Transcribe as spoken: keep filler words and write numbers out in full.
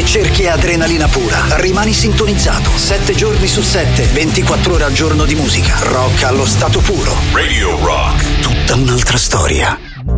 Cerchi adrenalina pura. Rimani sintonizzato. Sette giorni su sette, ventiquattro ore al giorno di musica. Rock allo stato puro. Radio Rock. Tutta un'altra storia.